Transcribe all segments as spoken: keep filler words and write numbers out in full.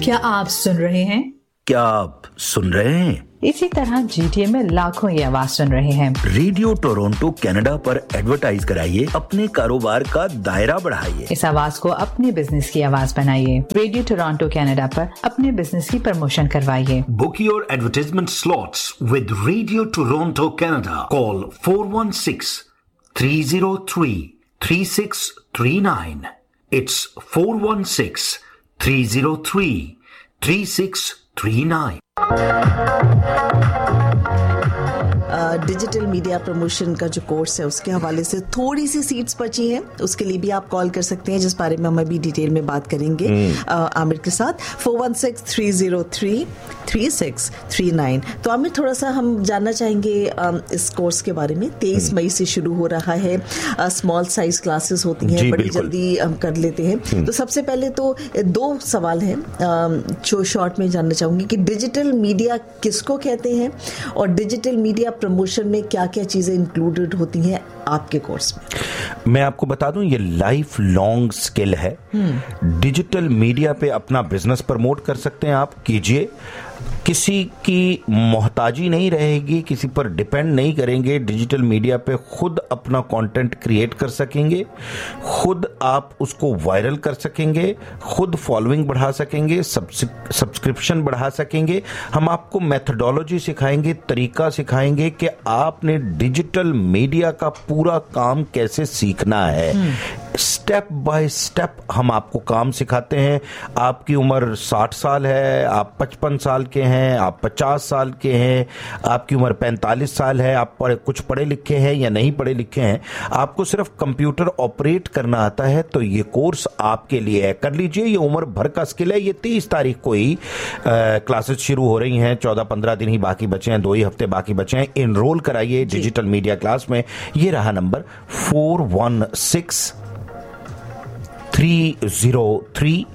क्या आप सुन रहे हैं? क्या आप सुन रहे हैं? इसी तरह जीटीए में लाखों ये आवाज सुन रहे हैं। रेडियो टोरंटो कनाडा पर एडवर्टाइज कराइए, अपने कारोबार का दायरा बढ़ाइए। इस आवाज को अपने बिजनेस की आवाज बनाइए। रेडियो टोरंटो कनाडा पर अपने बिजनेस की प्रमोशन करवाइए। Book your advertisement slots with Radio Toronto Canada. Call four one six, three zero three, three six three nine. It's four one six, three zero three, three six three nine. Digital media promotion का जो course है उसके हवाले से थोड़ी सी seats बची हैं, उसके लिए भी आप कॉल कर सकते हैं, जिस बारे में हम अभी डिटेल में बात करेंगे आमिर के साथ। Four one six three zero three three six three nine. तो आमिर, थोड़ा सा हम जानना चाहेंगे इस कोर्स के बारे में। तेईस मई से शुरू हो रहा है, स्मॉल साइज क्लासेस होती हैं, बड़ी जल्दी हम कर लेते हैं। तो सबसे पहले तो दो सवाल हैं जो शॉर्ट में जानना चाहूंगी कि डिजिटल मीडिया किसको कहते हैं और डिजिटल मीडिया प्रमोशन में क्या क्या चीजें इंक्लूडेड होती हैं आपके कोर्स में। मैं आपको बता दूं, ये लाइफ लॉन्ग स्किल है। डिजिटल मीडिया पे अपना बिजनेस प्रमोट कर सकते हैं आप, कीजिए। किसी की मोहताजी नहीं रहेगी, किसी पर डिपेंड नहीं करेंगे। डिजिटल मीडिया पे खुद अपना कंटेंट क्रिएट कर सकेंगे, खुद आप उसको वायरल कर सकेंगे, खुद फॉलोइंग बढ़ा सकेंगे, सब्सक्रिप्शन बढ़ा सकेंगे। हम आपको मेथोडोलॉजी सिखाएंगे, तरीका सिखाएंगे कि आपने डिजिटल मीडिया का पूरा काम कैसे सीखना है। स्टेप बाय स्टेप हम आपको काम सिखाते हैं। आपकी उम्र साठ साल है, आप पचपन साल के हैं, आप पचास साल के हैं, आपकी उम्र पैंतालीस साल है, आप पढ़े, कुछ पढ़े लिखे हैं या नहीं पढ़े लिखे हैं, आपको सिर्फ कंप्यूटर ऑपरेट करना आता है, तो ये कोर्स आपके लिए है। कर लीजिए, ये उम्र भर का स्किल है। ये तेईस तारीख को ही क्लासेस शुरू हो रही हैं। चौदह पंद्रह दिन ही बाकी बचे हैं, दो ही हफ्ते बाकी बचे हैं। इनरोल कराइए डिजिटल मीडिया क्लास में। ये रहा number four one six three zero three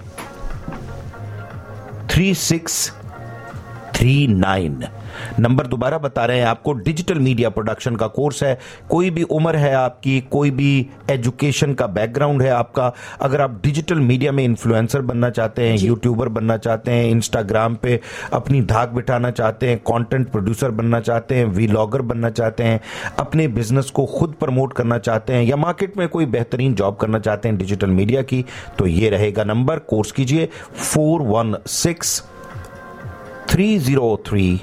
three six three nine. Number दोबारा बता रहे हैं आपको। डिजिटल मीडिया प्रोडक्शन का कोर्स है। कोई भी उम्र है आपकी, कोई भी एजुकेशन का बैकग्राउंड है आपका, अगर आप डिजिटल मीडिया में इन्फ्लुएंसर बनना चाहते हैं, यूट्यूबर बनना चाहते हैं, इंस्टाग्राम पे अपनी धाक बिठाना चाहते हैं, कंटेंट प्रोड्यूसर बनना चाहते हैं, व्लॉगर बनना चाहते हैं, अपने बिजनेस को खुद प्रमोट करना चाहते हैं, या मार्केट में कोई बेहतरीन जॉब करना चाहते हैं डिजिटल मीडिया की, तो ये रहेगा नंबर। कोर्स कीजिए four one six three zero three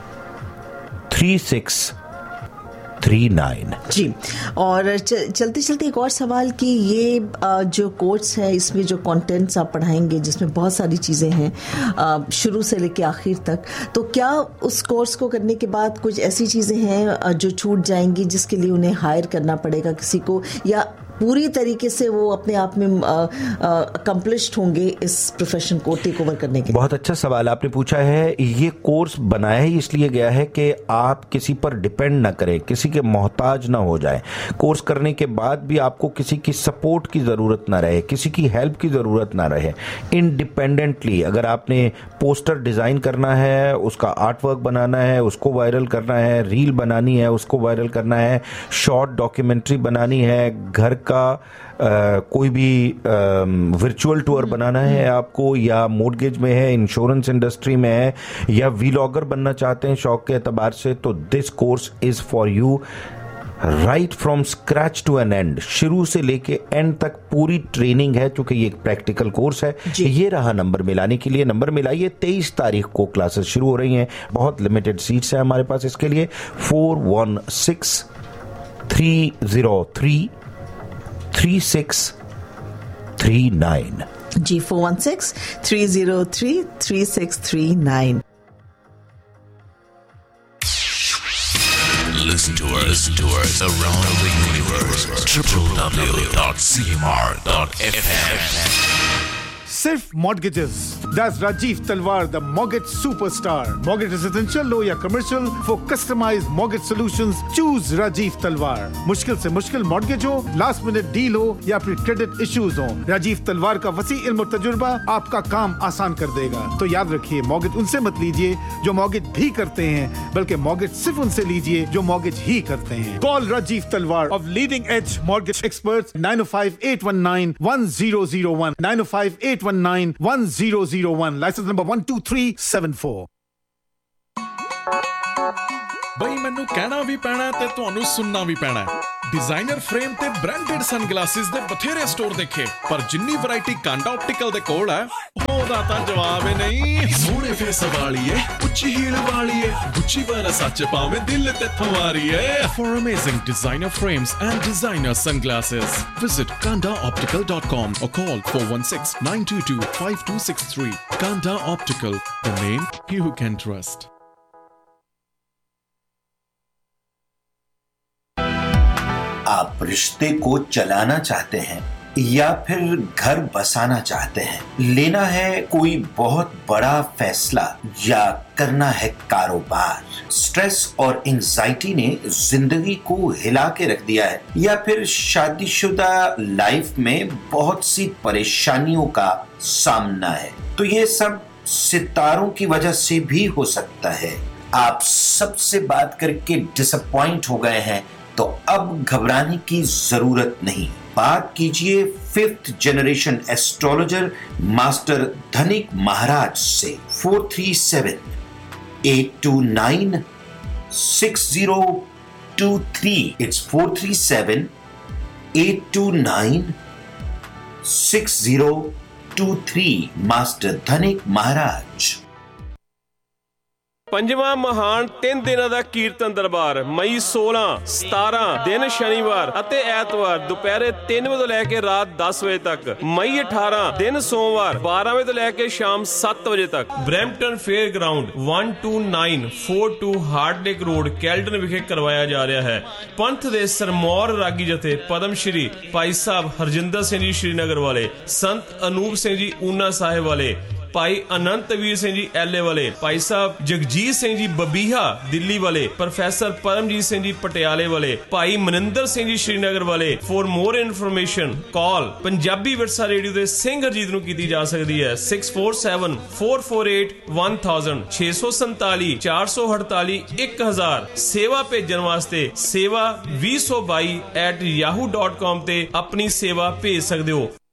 three six three nine. जी, और चलते चलते एक और सवाल कि ये जो कोर्स है, इसमें जो कंटेंट्स आप पढ़ाएंगे, जिसमें बहुत सारी चीज़ें हैं शुरू से लेकर आखिर तक, तो क्या उस कोर्स को करने के बाद कुछ ऐसी चीज़ें हैं जो छूट जाएंगी जिसके लिए उन्हें हायर करना पड़ेगा किसी को, या पूरी तरीके से वो अपने आप में अकम्प्लिश्ड होंगे इस प्रोफेशन को टेक ओवर करने के लिए? बहुत अच्छा सवाल आपने पूछा है। ये कोर्स बनाया ही इसलिए गया है कि आप किसी पर डिपेंड ना करें, किसी के मोहताज ना हो जाएं। कोर्स करने के बाद भी आपको किसी की सपोर्ट की ज़रूरत ना रहे, किसी की हेल्प की ज़रूरत ना रहे। इंडिपेंडेंटली अगर आपने पोस्टर डिज़ाइन करना है, उसका आर्ट वर्क बनाना है, उसको वायरल करना है, रील बनानी है, उसको वायरल करना है, शॉर्ट डॉक्यूमेंट्री बनानी है, घर का आ, कोई भी वर्चुअल टूर बनाना है आपको, या मोर्टगेज में है, इंश्योरेंस इंडस्ट्री में है, या व्लॉगर बनना चाहते हैं शौक के एतबार से, तो this course is for you. Right from scratch to N and, शुरू से लेके एंड तक पूरी ट्रेनिंग है, क्योंकि ये एक प्रैक्टिकल कोर्स है। ये रहा नंबर मिलाने के लिए। नंबर मिलाइए, तेईस तारीख को क्लासेस शुरू हो रही हैं, बहुत लिमिटेड सीट्स हैं हमारे पास इसके लिए। Four one six three zero three three six three nine. Ji, four one six three zero three three six three nine. Listen to us, to us around the universe. w w w dot c m r dot f m. Sirf Mortgages. That's Rajiv Talwar, the mortgage superstar. Mortgage residential, low या commercial, for customized mortgage solutions, choose Rajiv Talwar. मुश्किल से मुश्किल mortgage हो, last minute deal हो, या फिर credit issues हो, राजीव तलवार का वसी इल्म और तजुर्बा आपका काम आसान कर देगा। तो याद रखिए, mortgage उनसे मत लीजिए जो mortgage भी करते हैं, बल्कि mortgage सिर्फ उनसे लीजिए जो mortgage ही करते हैं। Call Rajiv Talwar of Leading Edge Mortgage Experts nine oh five, eight one nine, one zero zero one nine oh five, eight one nine one zero zero one. License number one two three seven four. ਬਈ ਮੈਨੂੰ ਕਹਿਣਾ ਵੀ ਪੈਣਾ ਤੇ ਤੁਹਾਨੂੰ ਸੁਣਨਾ ਵੀ ਪੈਣਾ। Designer frame ते branded sunglasses दे बथेरे स्टोर देखे, पर जिन्नी वैरायटी कांडा ऑप्टिकल दे कोल है ओदा तां जवाब ही नहीं। सोने फेस वालिए, उच्ची हील वालिए, गुच्ची वाला सच पावे दिल ते थवारिए। For amazing designer frames and designer sunglasses, visit kanda optical dot com or call four one six nine two two five two six three. Kanda Optical, the name you can trust. आप रिश्ते को चलाना चाहते हैं या फिर घर बसाना चाहते हैं, लेना है कोई बहुत बड़ा फैसला या करना है कारोबार, स्ट्रेस और एंजाइटी ने जिंदगी को हिला के रख दिया है, या फिर शादीशुदा लाइफ में बहुत सी परेशानियों का सामना है, तो ये सब सितारों की वजह से भी हो सकता है। आप सबसे बात करके डिसअपॉइंट हो गए हैं, तो अब घबराने की जरूरत नहीं। बात कीजिए फिफ्थ जनरेशन एस्ट्रोलॉजर मास्टर धनिक महाराज से। Four three seven eight to nine six zero to three. It's four three seven eight to nine six zero to three. Master धनिक महाराज। पंजवां महान तीन दिनों का कीर्तन दरबार मई सोलह सतारह दिन शनिवार ਅਤੇ ਐਤਵਾਰ ਦੁਪਹਿਰੇ तीन ਵਜੇ ਤੋਂ ਲੈ ਕੇ ਰਾਤ दस ਵਜੇ ਤੱਕ। ਮਈ अठारह दिन सोमवार बारह ਵਜੇ ਤੋਂ ਲੈ ਕੇ ਸ਼ਾਮ सात ਵਜੇ ਤੱਕ। Brampton fair ground one two nine four two ਹਾਰਡਲੇਕ road Caledon ਵਿਖੇ ਕਰਵਾਇਆ ਜਾ ਰਿਹਾ ਹੈ। ਪੰਥ ਦੇ ਸਰਮੌਰ ਰਾਗੀ ਜਥੇ ਪਦਮ ਸ਼੍ਰੀ ਭਾਈ ਸਾਹਿਬ ਹਰਜਿੰਦਰ ਸਿੰਘ ਜੀ श्रीनगर ਵਾਲੇ, ਸੰਤ ਅਨੂਪ ਸਿੰਘ ਜੀ ਊਨਾ ਸਾਹਿਬ ਵਾਲੇ, ਭਾਈ ਅਨੰਤਵੀਰ ਸਿੰਘ ਜੀ ਐਲੇ ਵਾਲੇ, ਭਾਈ ਸਾਹਿਬ ਜਗਜੀਤ ਸਿੰਘ ਜੀ ਬਬੀਹਾ ਦਿੱਲੀ ਵਾਲੇ, ਪ੍ਰੋਫੈਸਰ ਪਰਮਜੀਤ ਸਿੰਘ ਜੀ ਪਟਿਆਲੇ ਵਾਲੇ, ਭਾਈ ਮਨਿੰਦਰ ਸਿੰਘ ਜੀ श्रीनगर ਵਾਲੇ। ਫॉर ਮੋਰ ਇਨਫੋਰਮੇਸ਼ਨ ਕਾਲ ਪੰਜਾਬੀ ਵਿਰਸਾ ਰੇਡੀਓ ਦੇ ਸਿੰਘ ਹਰਜੀਤ ਨੂੰ ਕੀਤੀ ਜਾ ਸਕਦੀ ਹੈ six four seven four four eight one thousand ਛੇ ਸੌ ਸੰਤਾਲੀ ਚਾਰ ਸੌ ਅੜਤਾਲੀ ਇੱਕ ਹਜ਼ਾਰ। ਸੇਵਾ ਭੇਜਣ ਵਾਸਤੇ ਸੇਵਾ ਵੀਹ ਸੌ ਬਾਈ at yahoo dot com ਤੇ ਆਪਣੀ ਸੇਵਾ ਭੇਜ ਸਕਦੇ ਹੋ।